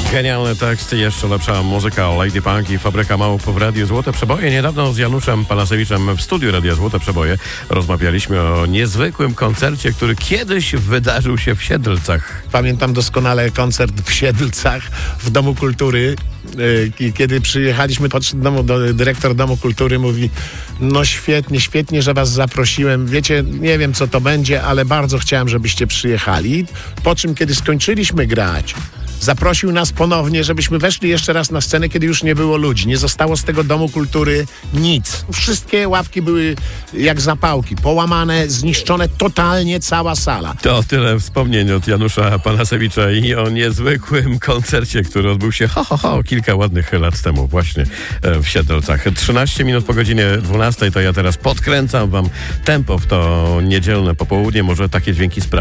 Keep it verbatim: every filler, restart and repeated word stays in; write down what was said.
Genialny tekst, jeszcze lepsza muzyka. Lady Punk i Fabryka Małp w Radiu Złote Przeboje. Niedawno z Januszem Panasewiczem w studiu Radia Złote Przeboje rozmawialiśmy o niezwykłym koncercie, który kiedyś wydarzył się w Siedlcach. Pamiętam doskonale koncert w Siedlcach w Domu Kultury. Kiedy przyjechaliśmy, podszedł domu, do, dyrektor Domu Kultury mówi: no świetnie, świetnie, że was zaprosiłem. Wiecie, nie wiem co to będzie, ale bardzo chciałem, żebyście przyjechali. Po czym, kiedy skończyliśmy grać, zaprosił nas ponownie, żebyśmy weszli jeszcze raz na scenę, kiedy już nie było ludzi. Nie zostało z tego Domu Kultury nic. Wszystkie ławki były jak zapałki, połamane, zniszczone totalnie cała sala. To tyle wspomnień od Janusza Panasewicza i o niezwykłym koncercie, który odbył się ho, ho, ho, kilka ładnych lat temu właśnie w Siedlcach. trzynaście minut po godzinie dwunastej, to ja teraz podkręcam wam tempo w to niedzielne popołudnie. Może takie dźwięki sprawią,